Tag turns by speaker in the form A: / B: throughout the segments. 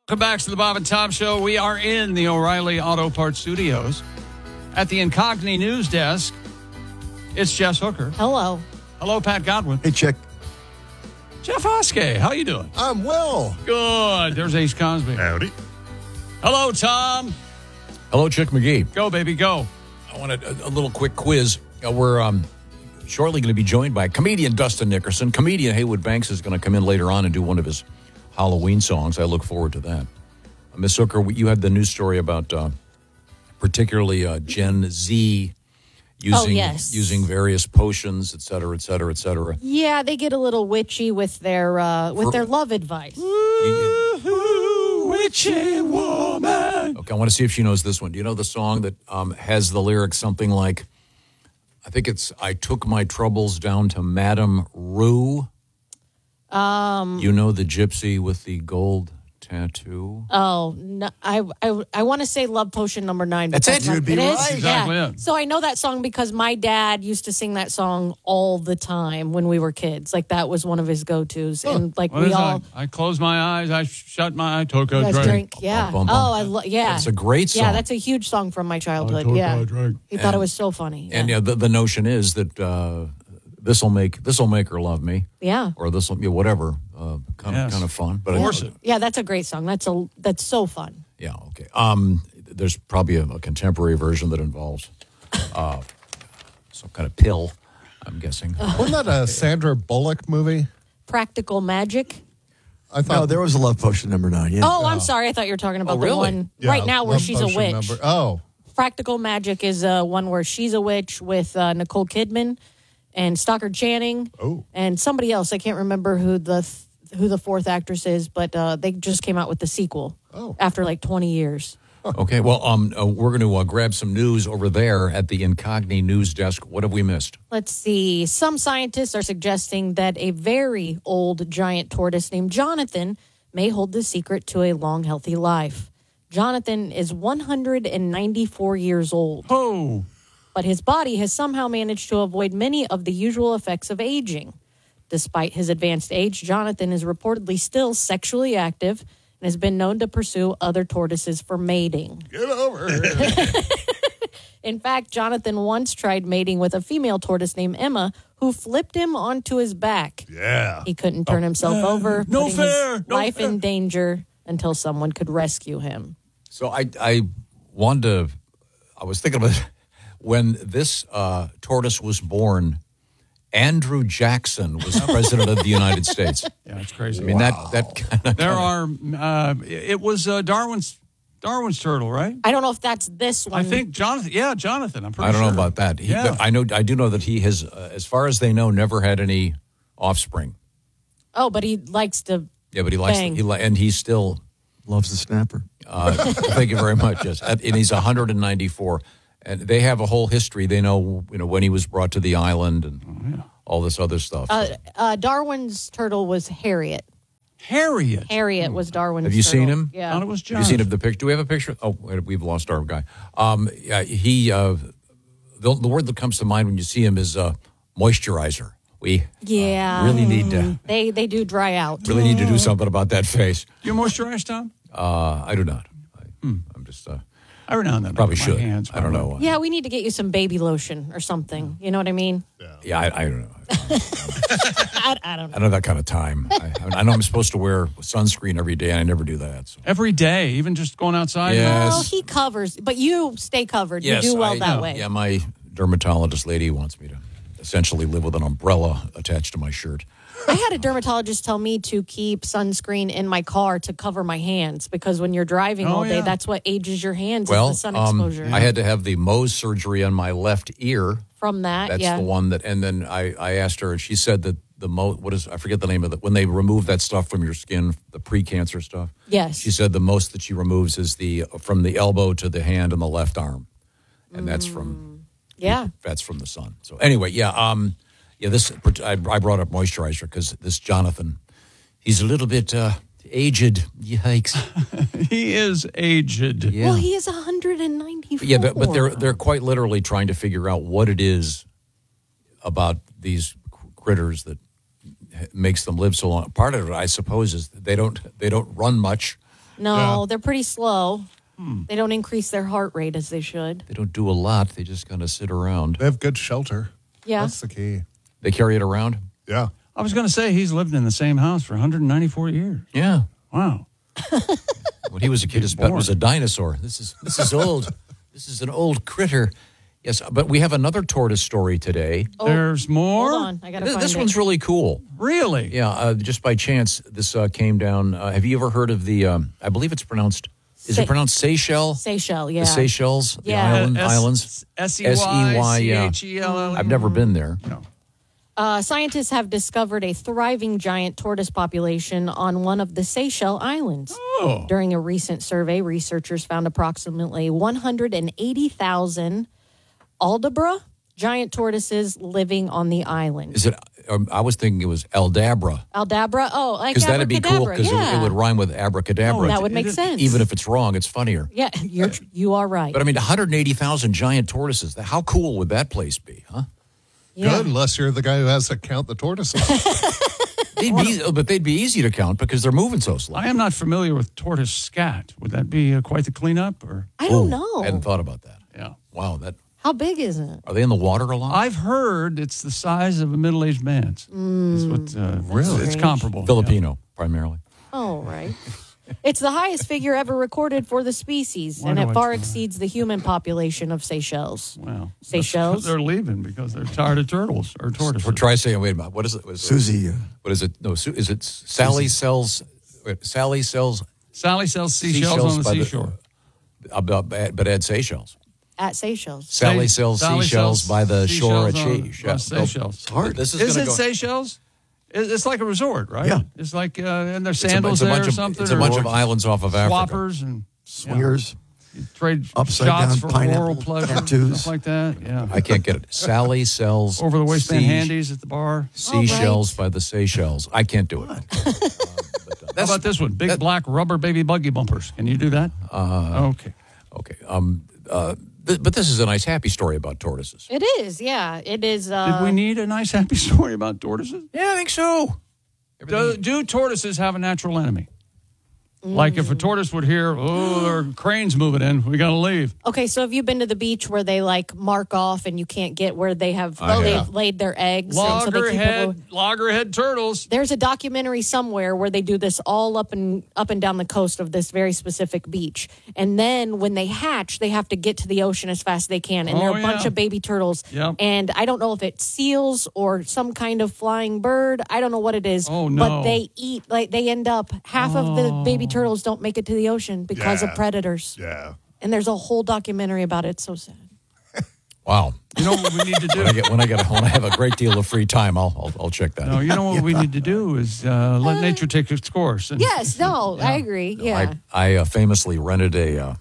A: Welcome back to the Bob and Tom Show. We are in the O'Reilly Auto Parts Studios. At the Incogni News Desk, it's Jess Hooker.
B: Hello.
A: Hello, Pat Godwin.
C: Hey, Chick.
A: Jeff Oskey, how you doing?
C: I'm well.
A: Good. There's Ace Cosby.
C: Howdy.
A: Hello, Tom.
D: Hello, Chick McGee.
A: Go, baby, go.
D: I want a little quick quiz. We're shortly going to be joined by comedian Dustin Nickerson. Comedian Haywood Banks is going to come in later on and do one of his Halloween songs. I look forward to that. Miss Hooker, you had the news story about particularly Gen Z using various potions, et cetera, et cetera, et cetera.
B: Yeah, they get a little witchy with their love advice.
A: Witchy woman.
D: Okay, I want to see if she knows this one. Do you know the song that has the lyrics something like, I think it's, I took my troubles down to Madame Rue. You know the gypsy with the gold tattoo?
B: Oh, no, I want to say Love Potion number 9.
D: That's it.
C: You'd be
B: It is?
C: right.
A: Exactly
B: Yeah.
A: it.
B: So I know that song because my dad used to sing that song all the time when we were kids. Like that was one of his go-tos. And like
A: What
B: we
A: is
B: all...
A: that? I closed my eyes, I shut my, I took a
B: Let's
A: drink.
B: drink. Yeah.
D: Bum, bum, bum.
B: Yeah.
D: That's a great song.
B: Yeah, that's a huge song from my childhood.
A: took
B: Yeah.
A: a drink.
B: He thought it was so funny.
D: And the notion is that this'll make her love me,
B: Yeah.
D: or this'll whatever, kind of fun. But
A: Force it.
B: Yeah, that's a great song. That's so fun.
D: Yeah, okay. There's probably a contemporary version that involves some kind of pill, I'm guessing.
C: Wasn't that a Sandra Bullock movie?
B: Practical Magic.
C: I thought
E: No, there was a Love Potion number 9. Yeah.
B: Oh, I'm sorry. I thought you were talking about
D: Oh, really?
B: the one
C: Yeah,
B: right now where
C: Love
B: she's a
C: Potion
B: witch.
C: Oh,
B: Practical Magic is one where she's a witch with Nicole Kidman and Stockard Channing and somebody else. I can't remember who the fourth actress is, but they just came out with the sequel after like 20 years.
D: Okay, well, we're going to grab some news over there at the Incogni News Desk. What have we missed?
B: Let's see. Some scientists are suggesting that a very old giant tortoise named Jonathan may hold the secret to a long, healthy life. Jonathan is 194 years old.
A: Oh,
B: But his body has somehow managed to avoid many of the usual effects of aging. Despite his advanced age, Jonathan is reportedly still sexually active and has been known to pursue other tortoises for mating.
C: get over here.
B: In fact, Jonathan once tried mating with a female tortoise named Emma, who flipped him onto his back.
C: Yeah.
B: He couldn't turn himself over,
A: no
B: putting
A: fair,
B: his
A: no
B: life
A: fair.
B: in danger until someone could rescue him.
D: So I was thinking about when this tortoise was born, Andrew Jackson was president of the United States.
A: yeah, it's crazy.
D: I mean, that kind of...
A: There are, it was Darwin's turtle, right?
B: I don't know if that's this one.
A: I think Jonathan. Yeah, Jonathan. I'm pretty
D: I don't
A: sure.
D: know about that. I do know that he has, as far as they know, never had any offspring.
B: Oh, but he likes to...
D: Yeah, but he likes,
B: Bang.
D: and he's still...
E: Loves the snapper.
D: Thank you very much. Yes, and he's 194, and they have a whole history. They know, when he was brought to the island and all this other stuff.
B: Darwin's turtle was Harriet.
A: Harriet.
B: Harriet was Darwin's
D: Have you
B: turtle.
D: seen him?
B: Yeah.
A: Thought it was
D: Have
A: Jonathan.
D: you seen the picture? Do we have a picture? Oh, wait, we've lost our guy. The word that comes to mind when you see him is moisturizer. We
B: Yeah.
D: really need to
B: They do dry out.
D: do something about that face.
A: Do you moisturize, Tom?
D: I do not. I'm just
A: Every now and then.
D: probably
A: I put
D: should.
A: My hands,
D: I don't know.
B: Yeah, we need to get you some baby lotion or something. You know what I mean?
D: Yeah, I don't know.
B: I don't know.
D: I don't have that kind of time. I know I'm supposed to wear sunscreen every day, and I never do that. So.
A: Every day, even just going outside.
D: Yeah.
B: Well,
D: Yes.
B: he covers, but you stay covered.
D: Yes,
B: you do well
D: I-
B: that way.
D: Yeah, my dermatologist lady wants me to essentially live with an umbrella attached to my shirt.
B: I had a dermatologist tell me to keep sunscreen in my car to cover my hands because when you're driving all day,
A: yeah.
B: that's what ages your hands
D: Well,
B: is the sun exposure.
D: I had to have the Mohs surgery on my left ear.
B: From that,
D: That's
B: yeah.
D: the one that, and then I asked her, and she said that I forget the name of it, when they remove that stuff from your skin, the pre-cancer stuff.
B: Yes.
D: She said the most that she removes is from the elbow to the hand and the left arm. And that's from the sun. So anyway, I brought up moisturizer because this Jonathan, he's a little bit aged. Yikes.
A: He is aged.
D: Yeah.
B: Well, he is 194.
D: Yeah, but they're quite literally trying to figure out what it is about these critters that makes them live so long. Part of it, I suppose, is they don't run much.
B: No,
C: Yeah.
B: they're pretty slow. They don't increase their heart rate as they should.
D: They don't do a lot. They just kind of sit around.
C: They have good shelter.
B: Yeah.
C: That's the key.
D: They carry it around?
C: Yeah.
A: I was going to say he's lived in the same house for 194 years.
D: Yeah.
A: Wow.
D: When he was a kid, his pet was a dinosaur. This is old. This is an old critter. Yes, but we have another tortoise story today.
A: There's more?
B: Hold on. I got to find
D: This
B: it.
D: one's really cool.
A: Really?
D: Yeah, just by chance, this came down. Have you ever heard of the, I believe it's pronounced, is it pronounced Seychelles?
B: Seychelles, yeah.
D: The Seychelles,
B: Yeah.
D: the islands?
A: S-E-Y,
D: yeah.
A: C-H-E-L-L.
D: I've never been there.
A: No.
B: Scientists have discovered a thriving giant tortoise population on one of the Seychelles Islands.
A: Oh.
B: During a recent survey, researchers found approximately 180,000 Aldabra giant tortoises living on the island.
D: Is it, I was thinking it was Aldabra.
B: Aldabra? Oh, like
D: Because that'd be cool
B: abracadabra,
D: because
B: yeah.
D: it would rhyme with abracadabra.
B: Oh, that would make sense.
D: Even if it's wrong, it's funnier.
B: Yeah, you are right.
D: But I mean, 180,000 giant tortoises. How cool would that place be, huh?
B: Yeah.
C: Good, unless you're the guy who has to count the tortoises.
D: But they'd be easy to count because they're moving so slow.
A: I am not familiar with tortoise scat. Would that be quite the cleanup? Or
B: I don't
D: Ooh,
B: know.
D: I hadn't thought about that.
A: yeah,
D: Wow,
B: How big is it?
D: are they in the water a lot?
A: I've heard it's the size of a middle-aged man's. That's what,
C: Really?
A: It's comparable.
D: Filipino, primarily.
B: Oh, right. It's the highest figure ever recorded for the species,
A: Why
B: and
A: do
B: it
A: I
B: far
A: try?
B: exceeds the human population of Seychelles.
A: Yeah. Wow.
B: Seychelles?
A: They're leaving because they're tired of turtles or tortoises.
D: Or try saying, wait a minute, what is it?
E: Susie,
D: What is it? No, is it Sally sells? Sally sells.
A: Sally sells seashells on the
D: by
A: seashore.
D: But add Seychelles.
B: At Seychelles.
D: Sally sells
A: Sally
D: seashells
A: sells
D: by the shore at
A: seashells Seychelles.
D: It's hard. This is
A: Is
D: going
A: it
D: to go.
A: Seychelles? It's like a resort, right?
E: Yeah.
A: It's like, and there's
D: It's
A: sandals
D: a
A: there
D: bunch
A: or
D: of,
A: something.
D: It's a
A: or
D: bunch of islands off of Africa.
A: swappers and
E: swingers,
A: trade
E: Upside
A: shots
E: down
A: for
E: pineapple
A: oral pleasure,
E: tattoos.
A: stuff like that. Yeah.
D: I can't get it. Sally sells
A: Over the waistband handies at the bar.
D: seashells by the Seychelles. I can't do it.
A: How about this one? Big black rubber baby buggy bumpers. Can you do that? Okay.
D: Okay. But this is a nice, happy story about tortoises.
B: It is, yeah. It is.
A: Did we need a nice, happy story about tortoises?
D: Yeah, I think so.
A: Do tortoises have a natural enemy? Like if a tortoise would hear, oh, there are cranes moving in, we got to leave.
B: Okay, so have you been to the beach where they like mark off and you can't get where they have they've laid their eggs? and so they keep it
A: Loggerhead turtles.
B: There's a documentary somewhere where they do this all up and down the coast of this very specific beach. And then when they hatch, they have to get to the ocean as fast as they can. And there are a bunch of baby turtles.
A: Yep.
B: And I don't know if it's seals or some kind of flying bird. I don't know what it is.
A: Oh, no.
B: But they eat, like they end up, half of the baby turtles don't make it to the ocean because of
C: Yeah.
B: predators.
C: Yeah.
B: And there's a whole documentary about it. It's so sad.
D: Wow.
A: You know what we need to do?
D: When I have a great deal of free time, I'll check that.
A: No, you know what we need to do is let nature take its course. And
B: Yes, no, I agree. Yeah.
D: I famously rented a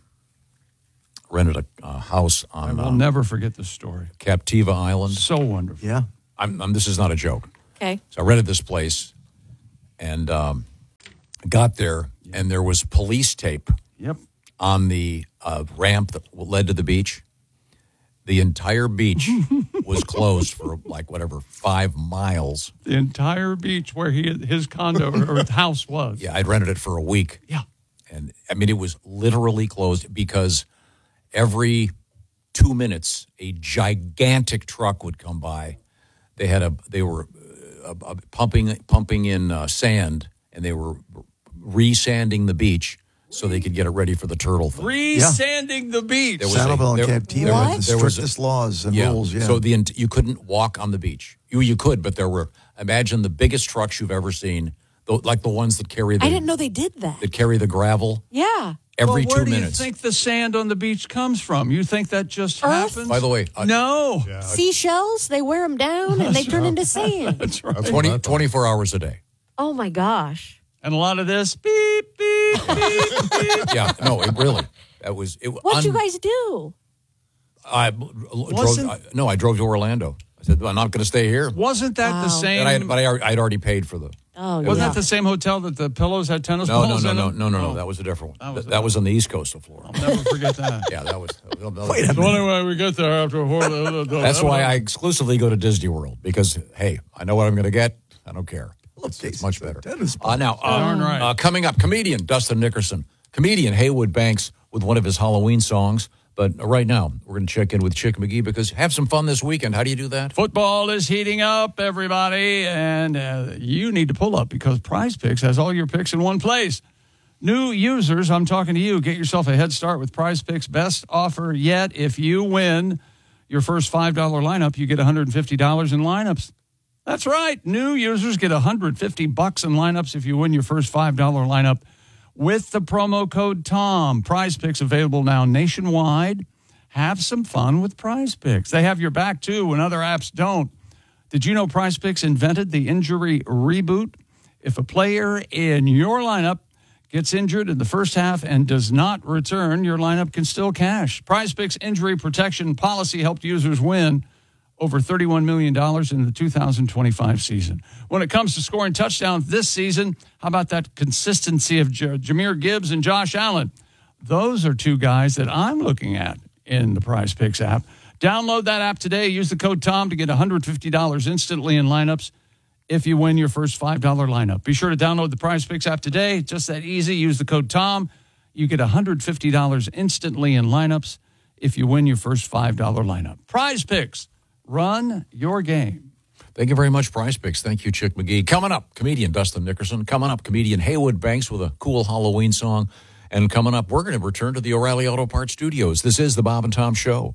D: house
A: I
D: on
A: will never forget this story.
D: Captiva Island.
A: So wonderful.
E: yeah.
D: This is not a joke.
B: Okay.
D: So I rented this place and got there, and there was police tape
A: Yep.
D: on the ramp that led to the beach. The entire beach was closed for 5 miles.
A: The entire beach where his condo or house was.
D: Yeah, I'd rented it for a week.
A: Yeah.
D: And I mean, it was literally closed because every 2 minutes, a gigantic truck would come by. They were pumping in sand, and they were re-sanding the beach so they could get it ready for the turtle thing.
A: Re-sanding the beach.
D: There was
E: Sanibel
D: there-
E: and Captiva
D: there
E: have
D: was-
E: the
D: there was a-
E: strictest laws and rules. Yeah.
D: So you couldn't walk on the beach. You could, but there were. Imagine the biggest trucks you've ever seen, like the ones that carry
B: I didn't know they did that.
D: the gravel
B: Yeah.
D: every
A: Where
D: 2
A: do
D: minutes.
A: you think the sand on the beach comes from? You think that just
B: Earth?
A: happens?
D: By the way,
A: no.
B: Seashells, they wear them down and they turn into sand.
A: That's right.
C: That's what I thought.
D: 24 hours a day.
B: Oh my gosh.
A: And a lot of this beep, beep, beep, beep.
D: Yeah, no, it really. That was it.
B: What'd you guys do?
D: I drove to Orlando. I said, I'm not going to stay here.
A: Wasn't that the
B: Wow.
A: same?
D: I'd already paid for the.
B: Oh,
A: wasn't
B: yeah.
A: that the same hotel that the pillows had tennis
D: No,
A: balls in them?
D: no. That was a different one. That was on the east coast of Florida.
A: I'll never forget that.
D: Yeah, that was.
E: Wait a
A: So
E: minute.
A: anyway, we get there after
D: That's why I exclusively go to Disney World because, hey, I know what I'm going to get. I don't care. It's much better.
E: Tennis ball.
A: Darn right.
D: Coming up, comedian Dustin Nickerson comedian Haywood Banks with one of his Halloween songs. But right now, we're going to check in with Chick McGee because have some fun this weekend. How do you do that?
A: Football is heating up, everybody, and you need to pull up because Prize Picks has all your picks in one place. New users, I'm talking to you. Get yourself a head start with Prize Picks' best offer yet. If you win your first $5 lineup, you get $150 in lineups. That's right. New users get $150 in lineups if you win your first $5 lineup with the promo code TOM. Prize Picks available now nationwide. Have some fun with Prize Picks. They have your back, too, when other apps don't. Did you know Prize Picks invented the injury reboot? If a player in your lineup gets injured in the first half and does not return, your lineup can still cash. Prize Picks injury protection policy helped users win over $31 million in the 2025 season. When it comes to scoring touchdowns this season, how about that consistency of Jahmyr Gibbs and Josh Allen? Those are two guys that I'm looking at in the Prize Picks app. Download that app today. Use the code TOM to get $150 instantly in lineups if you win your first $5 lineup. Be sure to download the Prize Picks app today. Just that easy. Use the code TOM. You get $150 instantly in lineups if you win your first $5 lineup. Prize Picks. Run your game.
D: Thank you very much, Prize Picks. Thank you, Chick McGee. Coming up, comedian Dustin Nickerson. Coming up, comedian Haywood Banks with a cool Halloween song. And coming up, we're going to return to the O'Reilly Auto Parts Studios. This is the Bob and Tom Show.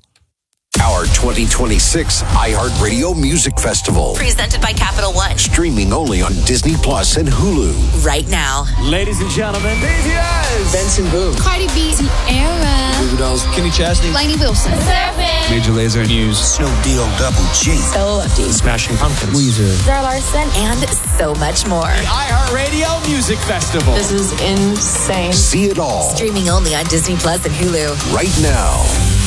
F: Our 2026 iHeartRadio Music Festival.
G: Presented by Capital One.
F: Streaming only on Disney Plus and Hulu.
G: Right now.
H: Ladies and gentlemen, BTS. Benson Boone.
I: Cardi B. Tierra.
H: River Dolls. Kenny Chesney.
I: Lainey Wilson. Surfing.
H: Major Lazer. News.
F: Snow Double G.
G: So Lefty.
H: Smashing Pumpkins. Weezer.
G: Zara Larson. And so much more.
H: The iHeartRadio Music Festival.
B: This is insane.
F: See it all.
G: Streaming only on Disney Plus and Hulu.
F: Right now.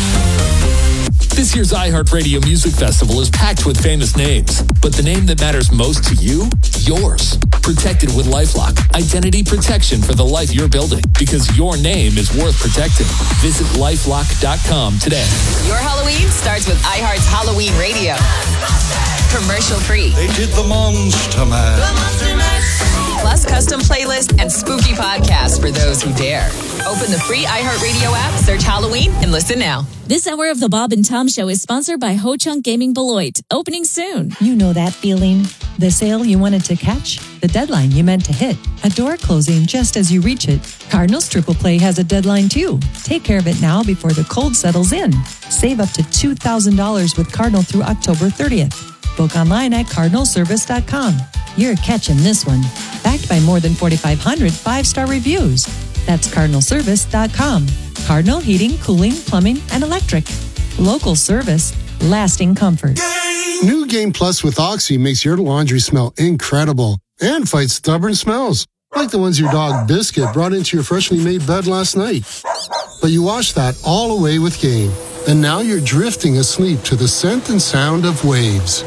J: This year's iHeartRadio Music Festival is packed with famous names, but the name that matters most to you? Yours. Protected with LifeLock. Identity protection for the life you're building, because your name is worth protecting. Visit LifeLock.com today.
K: Your Halloween starts with iHeart's Halloween Radio. Commercial free.
L: They did the Monster Mash.
K: Plus custom playlists and spooky podcasts for those who dare. Open the free iHeartRadio app, search Halloween, and listen now.
M: This hour of the Bob and Tom Show is sponsored by Ho Chunk Gaming Beloit. Opening soon.
N: You know that feeling. The sale you wanted to catch, the deadline you meant to hit, a door closing just as you reach it. Cardinals Triple Play has a deadline too. Take care of it now before the cold settles in. Save up to $2,000 with Cardinal through October 30th. Book online at cardinalservice.com. You're catching this one. Backed by more than 4,500 five-star reviews. That's cardinalservice.com. Cardinal Heating, Cooling, Plumbing, and Electric. Local service, lasting comfort.
O: New Game Plus with Oxy makes your laundry smell incredible and fights stubborn smells, like the ones your dog Biscuit brought into your freshly made bed last night. But you washed that all away with Game, and now you're drifting asleep to the scent and sound of waves.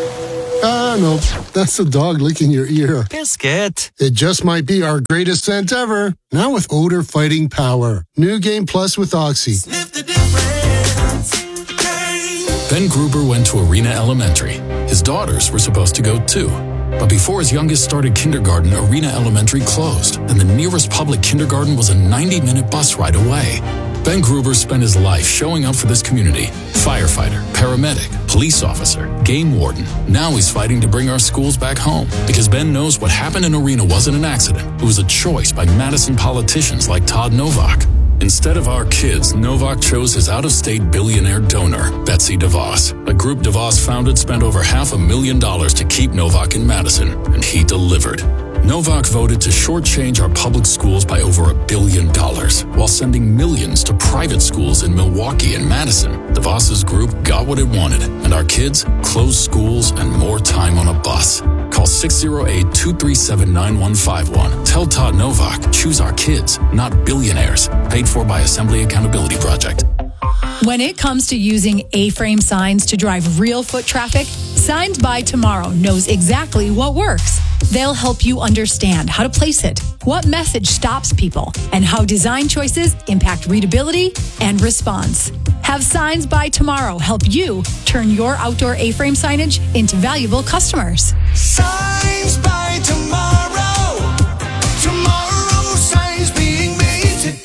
O: No, that's the dog licking your ear.
H: Biscuit.
O: It just might be our greatest scent ever. Now with odor fighting power. New Game Plus with Oxy.
L: Sniff the difference.
J: Ben Gruber went to Arena Elementary. His daughters were supposed to go too. But before his youngest started kindergarten, Arena Elementary closed, and the nearest public kindergarten was a 90-minute bus ride away. Ben Gruber spent his life showing up for this community. Firefighter, paramedic, police officer, game warden. Now he's fighting to bring our schools back home. Because Ben knows what happened in Arena wasn't an accident. It was a choice by Madison politicians like Todd Novak. Instead of our kids, Novak chose his out-of-state billionaire donor, Betsy DeVos. A group DeVos founded spent over $500,000 to keep Novak in Madison, and he delivered. Novak voted to shortchange our public schools by over $1 billion, while sending millions to private schools in Milwaukee and Madison. DeVos's group got what it wanted, and our kids closed schools and more time on a bus. Call 608-237-9151. Tell Todd Novak, choose our kids, not billionaires. Paid for by Assembly Accountability Project.
P: When it comes to using A-frame signs to drive real foot traffic, Signs by Tomorrow knows exactly what works. They'll help you understand how to place it, what message stops people, and how design choices impact readability and response. Have Signs by Tomorrow help you turn your outdoor A-frame signage into valuable customers.
L: Signs by Tomorrow. Tomorrow signs being made today.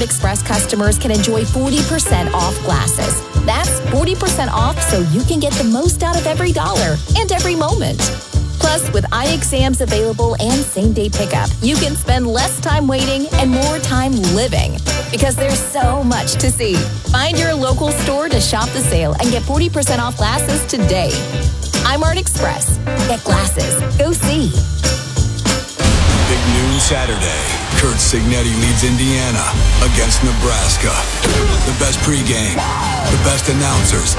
G: Express customers can enjoy 40% off glasses. That's 40% off so you can get the most out of every dollar and every moment. Plus, with eye exams available and same-day pickup, you can spend less time waiting and more time living because there's so much to see. Find your local store to shop the sale and get 40% off glasses today. iMart Express. Get glasses. Go see.
Q: Big noon Saturday. Kurt Signetti leads Indiana against Nebraska. The best pregame, the best announcers.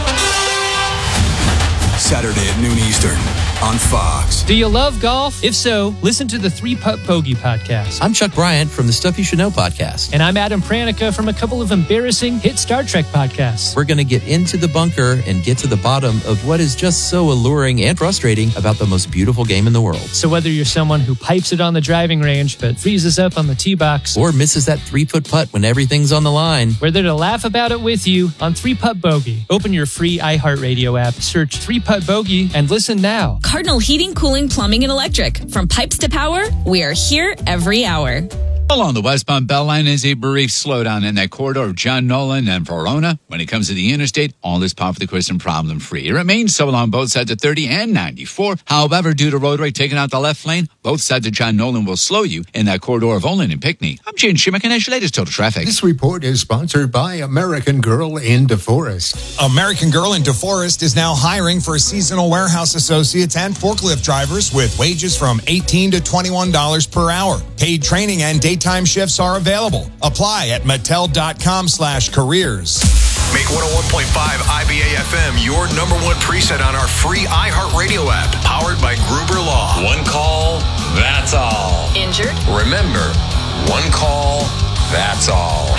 Q: Saturday at noon Eastern on Fox.
H: Do you love golf? If so, listen to the 3-Putt Bogey podcast.
R: I'm Chuck Bryant from the Stuff You Should Know podcast.
H: And I'm Adam Pranica from a couple of embarrassing hit Star Trek podcasts.
R: We're going to get into the bunker and get to the bottom of what is just so alluring and frustrating about the most beautiful game in the world.
H: So whether you're someone who pipes it on the driving range but freezes up on the tee box,
R: or misses that 3-foot putt when everything's on the line,
H: we're there to laugh about it with you on 3-Putt Bogey. Open your free iHeartRadio app, search 3-Putt Bogey, and listen now.
M: Cardinal Heating, Cooling, Plumbing, and Electric. From pipes to power, we are here every hour.
S: Along the westbound Beltline is a brief slowdown in that corridor of John Nolan and Verona. When it comes to the interstate, all is par for the course and problem-free. It remains so along both sides of 30 and 94. However, due to roadway taking out the left lane, both sides of John Nolan will slow you in that corridor of Olin and Pinckney. I'm Gene Schimmick, and your latest total traffic.
T: This report is sponsored by American Girl in DeForest.
U: American Girl in DeForest is now hiring for seasonal warehouse associates and forklift drivers with wages from $18 to $21 per hour. Paid training and daytime shifts are available. Apply at mattel.com/careers.
V: Make 101.5 IBA FM your number one preset on our free iHeartRadio app, powered by Gruber Law. One call, that's all.
K: Injured?
V: Remember, one call, that's all.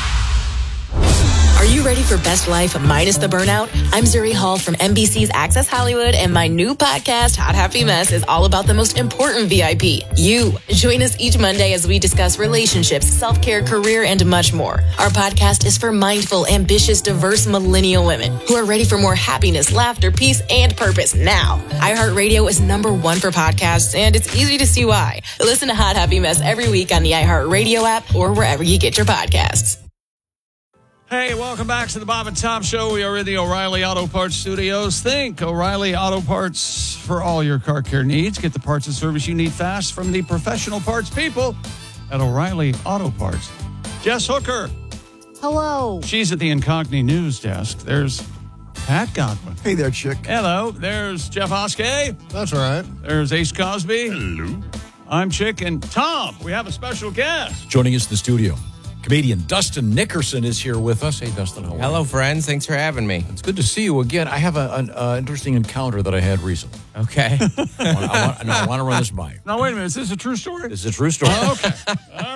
G: Are you ready for best life minus the burnout? I'm Zuri Hall from NBC's Access Hollywood, and my new podcast, Hot Happy Mess, is all about the most important VIP, you. Join us each Monday as we discuss relationships, self-care, career, and much more. Our podcast is for mindful, ambitious, diverse millennial women who are ready for more happiness, laughter, peace, and purpose now. iHeartRadio is #1 for podcasts, and it's easy to see why. Listen to Hot Happy Mess every week on the iHeartRadio app or wherever you get your podcasts.
A: Hey, welcome back to the Bob and Tom Show. We are in the O'Reilly Auto Parts Studios. Think O'Reilly Auto Parts for all your car care needs. Get the parts and service you need fast from the professional parts people at O'Reilly Auto Parts. Jess Hooker.
B: Hello.
A: She's at the Incogni News Desk. There's Pat Godwin.
E: Hey there, chick.
A: Hello. There's Jeff Oskey.
C: That's right.
A: There's Ace Cosby.
C: Hello.
A: I'm Chick. And Tom, we have a special guest.
D: Joining us in the studio, comedian Dustin Nickerson is here with us. Hey, Dustin, how are you?
W: Hello, friends. Thanks for having me.
D: It's good to see you again. I have an interesting encounter that I had recently.
W: Okay.
D: I want to run this by you.
A: Now, wait a minute. Is this a true story?
D: This is a true story.
A: Oh, okay. All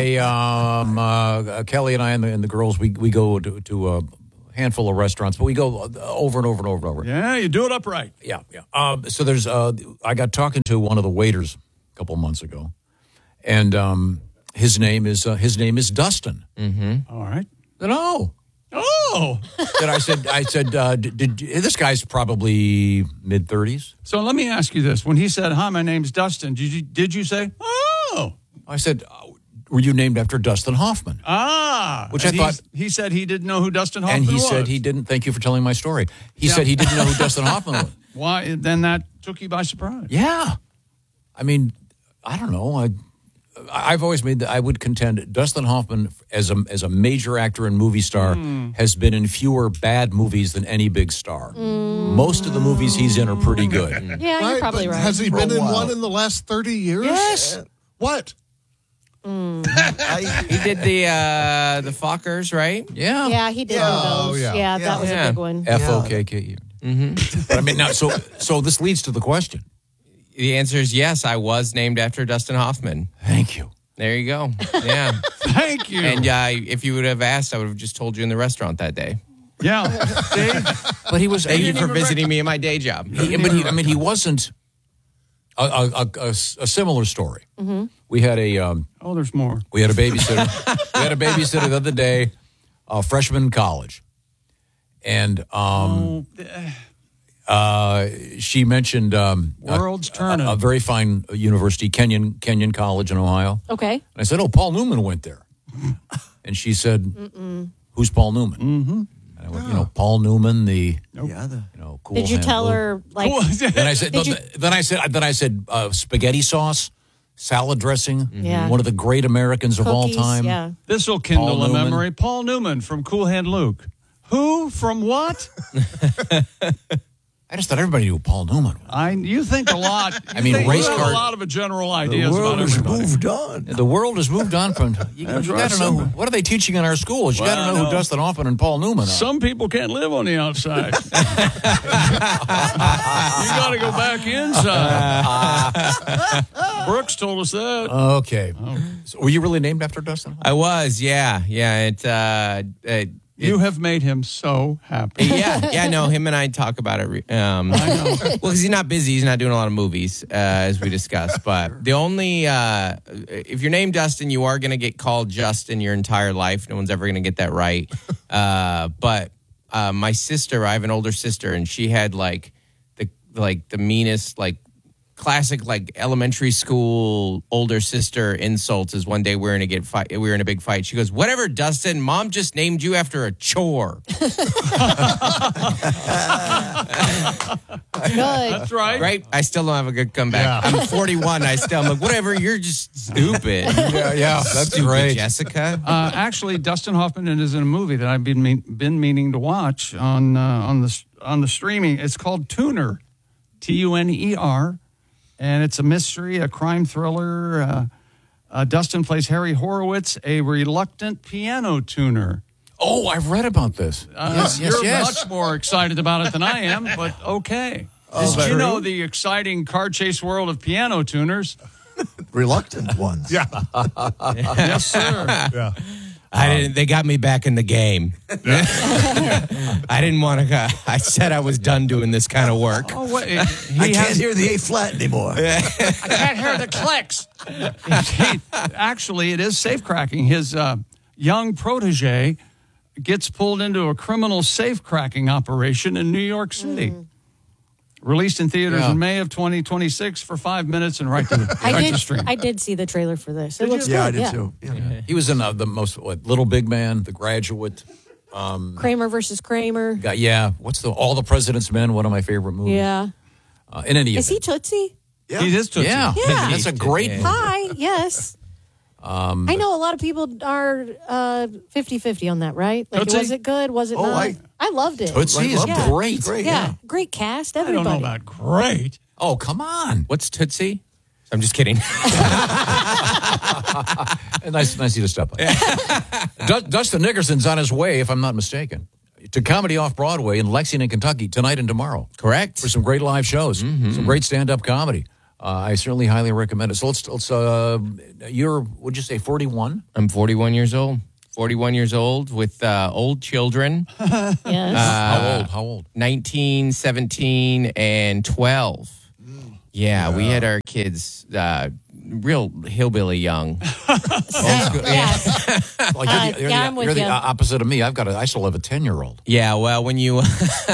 A: right.
D: Kelly and I and the girls, we go to a handful of restaurants, but we go over and over and over and over.
A: Yeah, you do it upright.
D: Yeah. So there's, I got talking to one of the waiters a couple months ago, and his name is Dustin.
W: Mm-hmm.
A: All right.
D: Then Then I said, did this guy's probably mid-30s?
A: So let me ask you this: when he said, "Hi, my name's Dustin," did you say, "Oh"?
D: I said, "Were you named after Dustin Hoffman?" Which I thought
A: he said he didn't know who Dustin Hoffman was.
D: And he said he didn't. Thank you for telling my story. He said he didn't know who Dustin Hoffman was.
A: Why? Then that took you by surprise.
D: Yeah, I mean, I don't know. I've always made that I would contend Dustin Hoffman as a major actor and movie star has been in fewer bad movies than any big star. Most of the movies he's in are pretty good.
B: Yeah, you're probably right.
C: Has he been in one in the last 30 years?
D: Yes.
C: What?
W: He did the Fockers, right?
D: Yeah.
B: Yeah, he did one of those. Yeah, that was a big one.
D: F-O-K-K-E. Mm-hmm. But I mean, now, so this leads to the question.
W: The answer is yes. I was named after Dustin Hoffman.
D: Thank you.
W: There you go. Yeah.
A: Thank you.
W: And if you would have asked, I would have just told you in the restaurant that day.
A: Yeah.
D: But he was.
W: Thank you for visiting me in my day job.
D: He wasn't. A similar story.
B: Mm-hmm.
D: We had a.
A: There's more.
D: We had a babysitter. The other day, freshman in college, and she mentioned
A: World's Turning,
D: a very fine university, Kenyon College in Ohio.
B: Okay.
D: And I said, "Oh, Paul Newman went there." And she said, "Who's Paul Newman?" Mm-hmm. And I went, Paul Newman, the cool.
B: Did you tell her like?
D: Then I said, spaghetti sauce, salad dressing.
B: Yeah.
D: One of the great Americans of all
B: Cookies,
D: time.
B: yeah.
A: This will kindle
D: Paul
A: a
D: Newman.
A: memory. Paul Newman from Cool Hand Luke. Who from what?
D: I just thought everybody knew who Paul Newman was.
A: You think a lot. You
D: race
A: have
D: car.
A: a lot of general ideas
E: The world
A: about
E: has
A: everybody.
E: moved on.
D: The world has moved on from. You got to know what are they teaching in our schools. You got to know who Dustin Hoffman and Paul Newman are.
A: Some people can't live on the outside. You got to go back inside. Brooks told us that.
D: Okay. So were you really named after Dustin?
W: I was, yeah.
A: You have made him so happy.
W: No, him and I talk about it. I know. Well, because he's not busy. He's not doing a lot of movies, as we discussed. But the only, if you're named Dustin, you are going to get called Justin your entire life. No one's ever going to get that right. But my sister, I have an older sister, and she had the meanest, classic elementary school older sister insults. Is one day we were in a big fight. She goes, "Whatever, Dustin, Mom just named you after a chore."
B: Good.
A: That's right.
W: Right? I still don't have a good comeback. I'm 41. I'm like, whatever, you're just stupid.
D: Yeah, that's
W: stupid,
D: great.
W: Jessica.
A: Actually, Dustin Hoffman is in a movie that I've been meaning to watch on the streaming. It's called Tuner, Tuner. And it's a mystery, a crime thriller. Dustin plays Harry Horowitz, a reluctant piano tuner.
D: Oh, I've read about this.
A: You're much more excited about it than I am, but okay. Did you know the exciting car chase world of piano tuners?
E: Reluctant ones.
C: Yeah.
A: Yes, sir.
C: Yeah.
W: They got me back in the game. I didn't want to go. I said I was done doing this kind of work.
A: Oh, wait.
E: I can't hear the A flat anymore.
A: I can't hear the clicks. Actually, it is safe cracking. His young protege gets pulled into a criminal safe cracking operation in New York City. Released in theaters in May of 2026 for 5 minutes and right to stream.
B: I did see the trailer for this. It looks
E: Yeah, I
B: good.
E: did too. Yeah.
D: He was in the most Little Big Man, The Graduate.
B: Kramer versus Kramer.
D: What's All the President's Men? One of my favorite movies.
B: Yeah.
D: In any
B: Is he Tootsie?
E: Yeah.
A: He is Tootsie.
D: Yeah, that's a great movie.
B: Hi. Yes. I know a lot of people are 50-50 on that, right?
A: Tootsie?
B: Was it good? Was it not? I loved it.
D: Tootsie is great.
B: Yeah. Great cast.
A: I don't
B: Everybody.
A: know about great.
D: Oh, come on.
W: What's Tootsie? I'm just kidding.
D: Nice of you to step up. Dustin Nickerson's on his way, if I'm not mistaken, to Comedy Off-Broadway in Lexington, Kentucky, tonight and tomorrow.
W: Correct.
D: For some great live shows, some great stand-up comedy. I certainly highly recommend it. So let's would you say 41?
W: I'm 41 years old. 41 years old with old children.
B: Yes.
D: How old?
W: 19, 17, and 12. Yeah, we had our kids real hillbilly young.
D: You're the opposite of me. I still have a 10-year-old.
W: Yeah, well, when you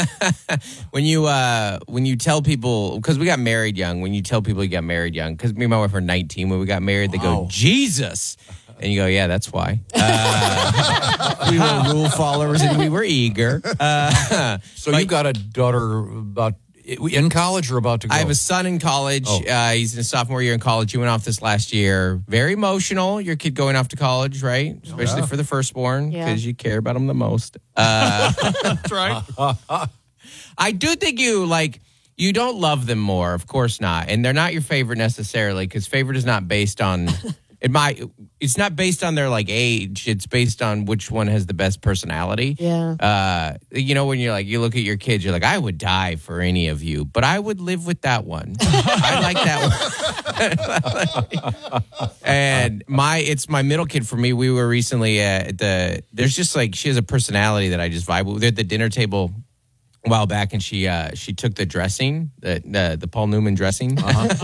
W: when you tell people, because we got married young, when you tell people you got married young, because me and my wife were 19 when we got married, they go, Jesus. And you go, yeah, that's why. We were rule followers and we were eager.
D: So you got a daughter about in college or about to go?
W: I have a son in college. He's in his sophomore year in college. He went off this last year. Very emotional, your kid going off to college, right? Especially for the firstborn, because you care about them the most.
A: That's right.
W: I do think you don't love them more. Of course not. And they're not your favorite necessarily, because favorite is not based on... It's not based on their age. It's based on which one has the best personality.
B: Yeah.
W: When you look at your kids, you're like, I would die for any of you, but I would live with that one. I like that one. And it's my middle kid for me. We were recently there's just she has a personality that I just vibe with. We're at the dinner table a while back, and she took the dressing, the Paul Newman dressing,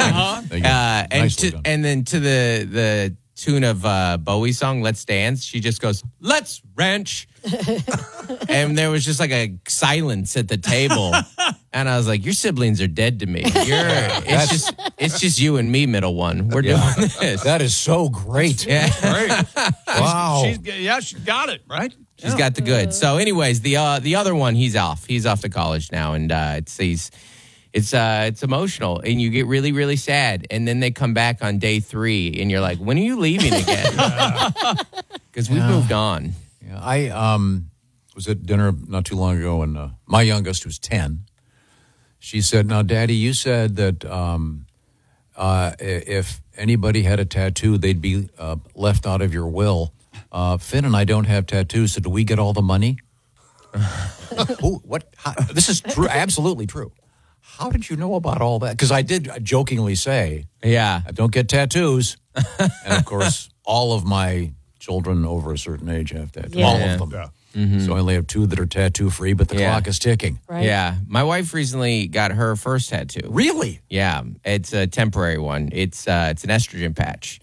W: and then to the tune of Bowie's song "Let's Dance," she just goes, "Let's wrench," and there was just a silence at the table, And I was like, your siblings are dead to me. It's just you and me, middle one. We're doing this.
D: That is so great.
W: Yeah.
A: Great.
D: Wow.
A: She's got it, right?
W: She's got the goods. So, anyways, the other one, he's off. He's off to college now, and it's emotional, and you get really, really sad. And then they come back on day 3, and you're like, when are you leaving again? Because we've moved on.
D: Yeah, I was at dinner not too long ago, and my youngest, who's 10, she said, "Now, Daddy, you said that if anybody had a tattoo, they'd be left out of your will. Finn and I don't have tattoos, so do we get all the money?" What? This is true, absolutely true. How did you know about all that? Because I did jokingly say,
W: "Yeah,
D: I don't get tattoos," and of course, all of my children over a certain age have tattoos.
W: Yeah.
D: All of them.
W: Yeah.
D: So I only have 2 that are tattoo-free, but the clock is ticking.
W: Right. Yeah. My wife recently got her first tattoo.
D: Really?
W: Yeah. It's a temporary one. It's an estrogen patch.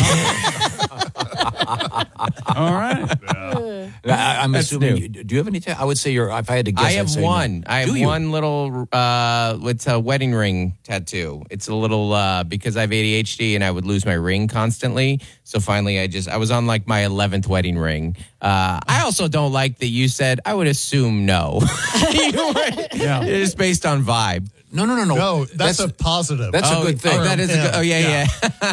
A: All right.
D: I'm assuming. Do you have any? I would say if I had to guess,
W: I have
D: I'd say
W: one.
D: No.
W: I have one little. It's a wedding ring tattoo. It's a little because I have ADHD and I would lose my ring constantly. So finally, I was on like my 11th wedding ring. I also don't like that you said. I would assume no. It's based on vibe.
D: No.
C: No, that's a positive.
D: That's a good thing.
W: That is a good. Oh yeah.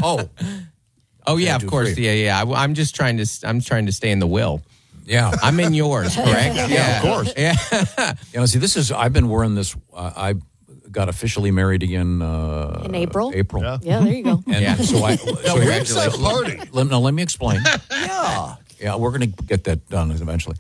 W: Oh yeah, of course.
D: Free.
W: Yeah. I'm just trying to stay in the will.
D: Yeah.
W: I'm in yours, correct?
D: Yeah, of course.
W: Yeah.
D: See, I've been wearing this. I got officially married again
B: in April.
D: April.
B: Yeah, there you go.
D: And so
C: where's that party?
D: Let me explain. Yeah, we're going to get that done eventually.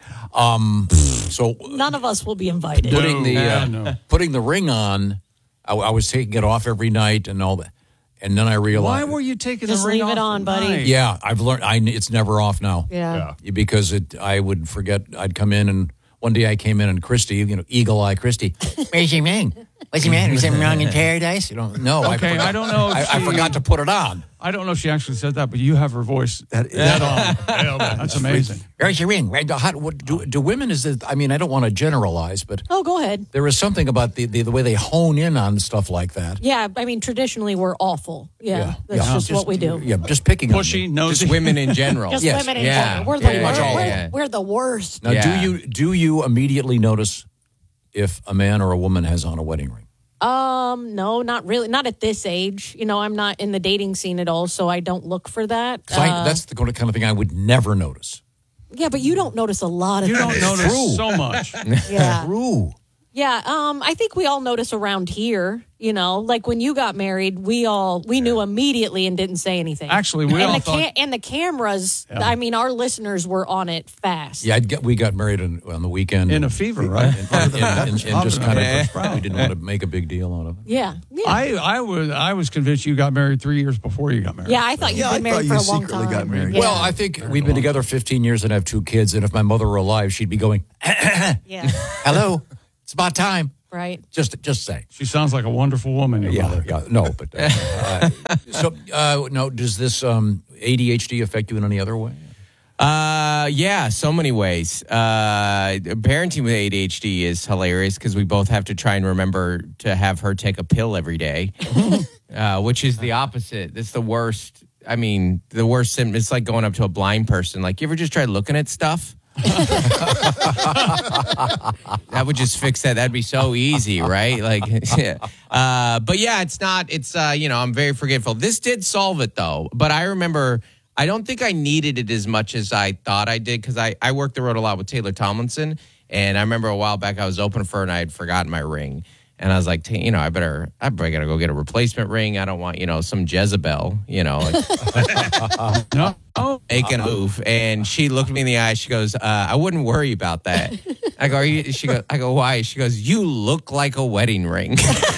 D: So
B: None of us will be invited.
D: Putting the ring on, I was taking it off every night and all that. And then I realized,
A: why were you taking
B: just
A: the ring
B: leave
A: off
B: it on, buddy?
A: night?
D: Yeah, I've learned. It's never off now.
B: Yeah.
D: Because I would forget. I'd come in, and one day I came in, and Christy, Eagle Eye Christy, where's your ring? What's the matter? Is something wrong in paradise? No.
A: Okay, I don't know.
D: I forgot to put it on.
A: I don't know if she actually said that, but you have her voice that on. That's amazing.
D: Where's your ring? Do women? I don't want to generalize, but
B: go ahead.
D: There is something about the way they hone in on stuff like that.
B: Yeah, traditionally we're awful. Yeah, that's just what we do.
D: Yeah, just picking
A: pushy,
D: on
A: nosy.
W: Just women in general.
B: Just women in general. We're we're the worst.
D: Now, do you immediately notice if a man or a woman has on a wedding ring?
B: No, not really. Not at this age. I'm not in the dating scene at all, so I don't look for that.
D: That's the kind of thing I would never notice.
B: Yeah, but you don't notice a lot of
A: things.
B: You
A: don't notice so much.
B: Yeah.
D: True.
B: Yeah, I think we all notice around here, like when you got married, we knew immediately and didn't say anything.
A: Actually,
B: and the cameras, our listeners were on it fast.
D: Yeah, we got married on the weekend.
A: In a fever, right?
D: And just kind of, we didn't want to make a big deal out of it.
B: Yeah.
A: I was convinced you got married 3 years before you got married.
B: Yeah, I thought you'd been married for a long time.
E: Got married.
B: Yeah.
D: Well, I think we've been together 15 years and have 2 kids, and if my mother were alive, she'd be going,
B: yeah.
D: Hello. It's about time.
B: Right.
D: Just say.
A: She sounds like a wonderful woman, your mother.
D: Yeah. No, but does this ADHD affect you in any other way?
W: Yeah, so many ways. Parenting with ADHD is hilarious because we both have to try and remember to have her take a pill every day, which is the opposite. That's the worst. The worst symptom. It's like going up to a blind person. Like, you ever just try looking at stuff? That would just fix that. That'd be so easy, right? Like, but yeah, it's not. It's I'm very forgetful. This did solve it though. But I remember, I don't think I needed it as much as I thought I did because I worked the road a lot with Taylor Tomlinson, and I remember a while back I was open for her and I had forgotten my ring. And I was like, I better gotta go get a replacement ring. I don't want, some Jezebel, making a move. And she looked me in the eye. She goes, I wouldn't worry about that. I go, I go, why? She goes, you look like a wedding ring.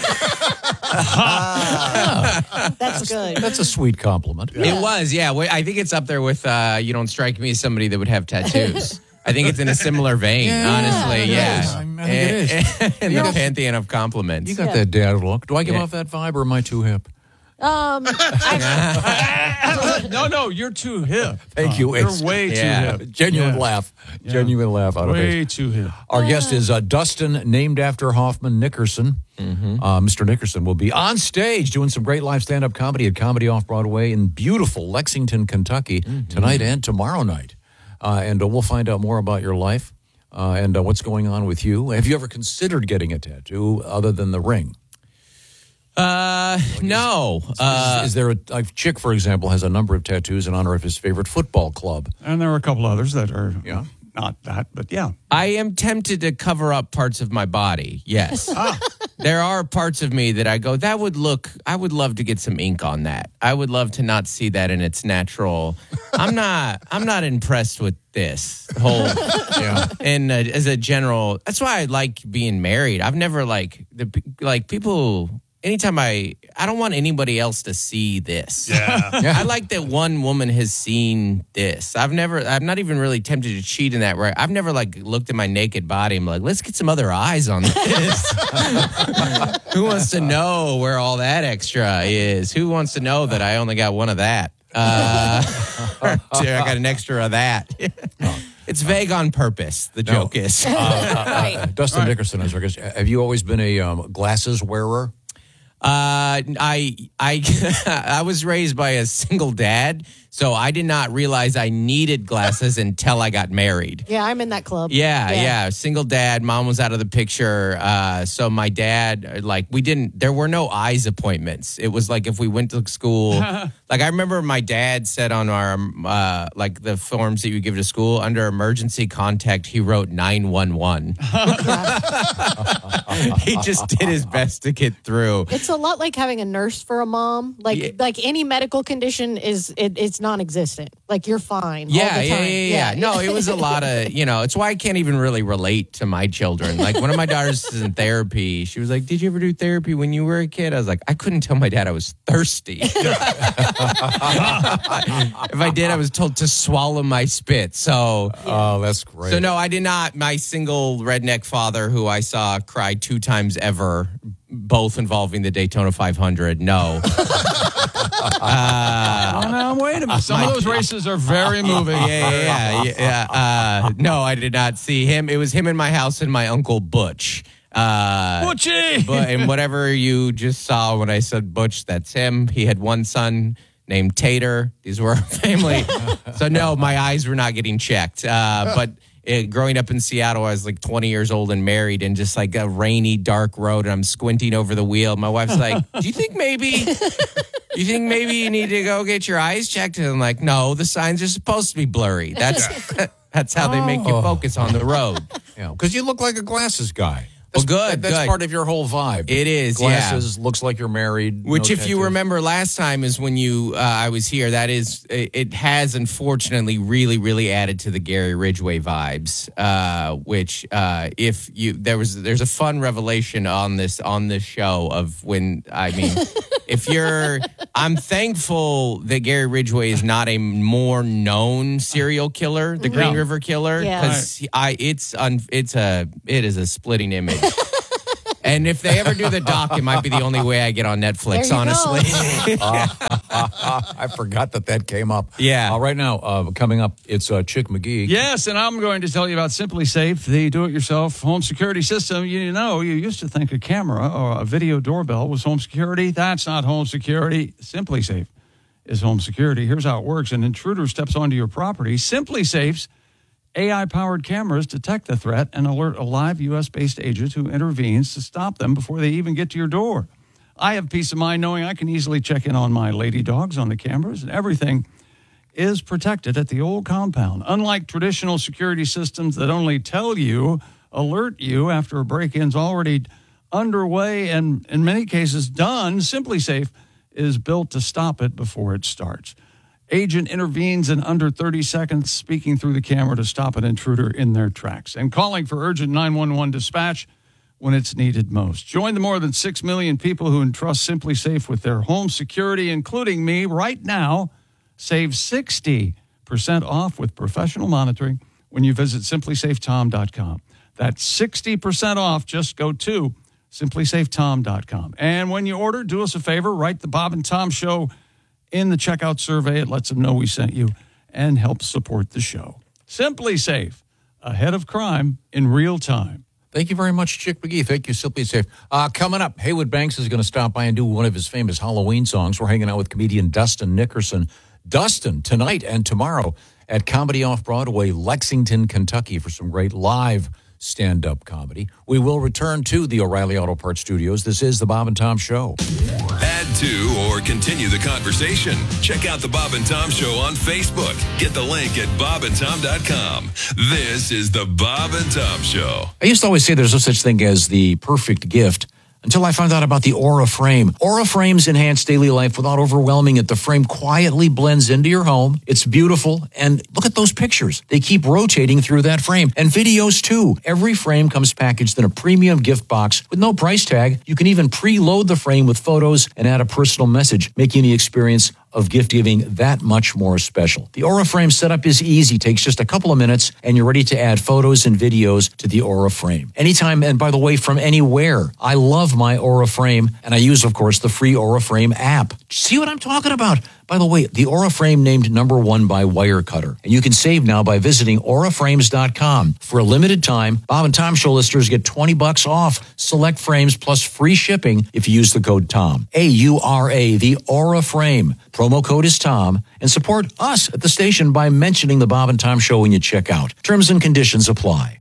B: That's good.
D: That's a sweet compliment.
W: Yeah. It was, yeah. I think it's up there with, you don't strike me as somebody that would have tattoos. I think it's in a similar vein, honestly. Yeah.
D: I think it is.
W: In the pantheon of compliments.
D: You got that dad look. Do I give off that vibe or am I too hip?
A: No, you're too hip.
D: Thank you.
A: You're way too hip.
D: Genuine laugh.
A: Yeah.
D: Genuine laugh out of
A: Way
D: it.
A: too hip.
D: Our guest is Dustin, named after Hoffman Nickerson. Mr. Nickerson will be on stage doing some great live stand-up comedy at Comedy Off-Broadway in beautiful Lexington, Kentucky, tonight and tomorrow night. And we'll find out more about your life and what's going on with you. Have you ever considered getting a tattoo other than the ring?
W: No.
D: Is there a Chick, for example, has a number of tattoos in honor of his favorite football club?
A: And there are a couple others that are not that, but yeah.
W: I am tempted to cover up parts of my body. Yes. There are parts of me that I go, I would love to get some ink on that. I would love to not see that in its natural. I'm not impressed with this whole, and as a general, that's why I like being married. I've never people. Anytime I don't want anybody else to see this.
C: Yeah.
W: I like that one woman has seen this. I'm not even really tempted to cheat in that way. I've never looked at my naked body and like, let's get some other eyes on this. Who wants to know where all that extra is? Who wants to know that I only got one of that? I got an extra of that. It's vague on purpose. The joke is.
D: Dustin Nickerson is our guest. Have you always been a glasses wearer?
W: I was raised by a single dad, so I did not realize I needed glasses until I got married.
B: Yeah, I'm in that club.
W: Yeah. Single dad. Mom was out of the picture. So my dad, there were no eyes appointments. It was like if we went to school, I remember my dad said on our, the forms that you give to school, under emergency contact, he wrote 911. He just did his best to get through.
B: It's a lot like having a nurse for a mom. Like any medical condition it's non-existent. Like you're fine. All the time.
W: Yeah. No, it was a lot of, it's why I can't even really relate to my children. Like one of my daughters is in therapy. She was like, did you ever do therapy when you were a kid? I was like, I couldn't tell my dad I was thirsty. If I did, I was told to swallow my spit. So,
D: that's great.
W: So no, I did not. My single redneck father, who I saw cry 2 times ever, both involving the Daytona 500. No.
A: Now, wait a minute. Some of those races are very moving.
W: Yeah. No, I did not see him. It was him in my house and my uncle Butch.
A: Butchie!
W: And whatever you just saw when I said Butch, that's him. He had one son named Tater. These were our family. So no, my eyes were not getting checked. But growing up in Seattle, I was 20 years old and married, and just a rainy, dark road, and I'm squinting over the wheel. My wife's like, do you think maybe you need to go get your eyes checked? And I'm like, no, the signs are supposed to be blurry. That's how they make you focus on the road.
D: Because you look like a glasses guy. That's part of your whole vibe.
W: It is,
D: glasses, looks like you're married.
W: Which, if you remember last time, is when I was here. That is, it has unfortunately really, really added to the Gary Ridgway vibes. Which, there's a fun revelation on this show of when I'm thankful that Gary Ridgway is not a more known serial killer, the Green River Killer, because it is a splitting image. And if they ever do the doc, it might be the only way I get on Netflix, honestly.
D: I forgot that came up.
W: Yeah.
D: Right now, coming up, it's Chick McGee.
A: Yes, and I'm going to tell you about Simply Safe, the do-it-yourself home security system. You used to think a camera or a video doorbell was home security. That's not home security. Simply Safe is home security. Here's how it works. An intruder steps onto your property. Simply Safe's AI-powered cameras detect the threat and alert a live U.S.-based agent who intervenes to stop them before they even get to your door. I have peace of mind knowing I can easily check in on my lady dogs on the cameras, and everything is protected at the old compound. Unlike traditional security systems that only alert you after a break-in's already underway and in many cases done, Simply Safe is built to stop it before it starts. Agent intervenes in under 30 seconds, speaking through the camera to stop an intruder in their tracks and calling for urgent 911 dispatch when it's needed most. Join the more than 6 million people who entrust Simply Safe with their home security, including me, right now. Save 60% off with professional monitoring when you visit simplysafetom.com. That's 60% off. Just go to SimplySafeTom.com. And when you order, do us a favor, write the Bob and Tom Show in the checkout survey. It lets them know we sent you and helps support the show. Simply Safe, ahead of crime in real time.
D: Thank you very much, Chick McGee. Thank you, Simply Safe. Coming up, Haywood Banks is going to stop by and do one of his famous Halloween songs. We're hanging out with comedian Dustin Nickerson. Dustin, tonight and tomorrow at Comedy Off-Broadway, Lexington, Kentucky, for some great live stand-up comedy. We will return to the O'Reilly Auto Parts Studios. This is the Bob and Tom Show.
V: Add to or continue the conversation. Check out the Bob and Tom Show on Facebook. Get the link at bobandtom.com. This is the Bob and Tom Show.
D: I used to always say there's no such thing as the perfect gift until I found out about the Aura Frame. Aura Frames enhance daily life without overwhelming it. The frame quietly blends into your home. It's beautiful. And look at those pictures. They keep rotating through that frame. And videos, too. Every frame comes packaged in a premium gift box with no price tag. You can even preload the frame with photos and add a personal message, making the experience of gift giving that much more special. The Aura Frame setup is easy, takes just a couple of minutes, and you're ready to add photos and videos to the Aura Frame. Anytime, and by the way, from anywhere. I love my Aura Frame, and I use, of course, the free Aura Frame app. See what I'm talking about? By the way, the Aura Frame named #1 by Wirecutter. And you can save now by visiting auraframes.com. For a limited time, Bob and Tom Show listeners get $20 off select frames plus free shipping if you use the code TOM. AURA, the Aura Frame. Promo code is TOM. And support us at the station by mentioning the Bob and Tom Show when you check out. Terms and conditions apply.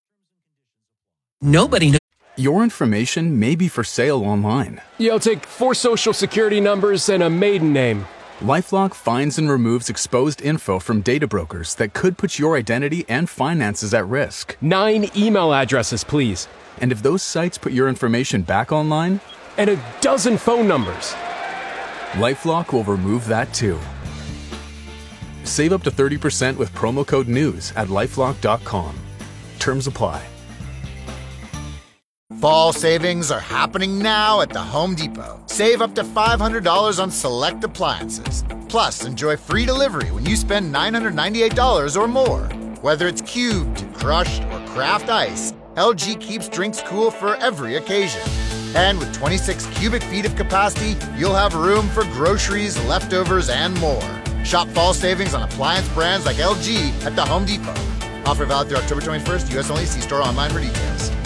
F: Nobody knows. Your information may be for sale online.
I: Yeah, I'll take 4 social security numbers and a maiden name.
F: LifeLock finds and removes exposed info from data brokers that could put your identity and finances at risk.
I: 9 email addresses, please.
F: And if those sites put your information back online?
I: And a dozen phone numbers.
F: LifeLock will remove that too. Save up to 30% with promo code NEWS at LifeLock.com. Terms apply.
N: Fall savings are happening now at the Home Depot. Save up to $500 on select appliances. Plus, enjoy free delivery when you spend $998 or more. Whether it's cubed, crushed, or craft ice, LG keeps drinks cool for every occasion. And with 26 cubic feet of capacity, you'll have room for groceries, leftovers, and more. Shop fall savings on appliance brands like LG at the Home Depot. Offer valid through October 21st. U.S. only. See store online for details.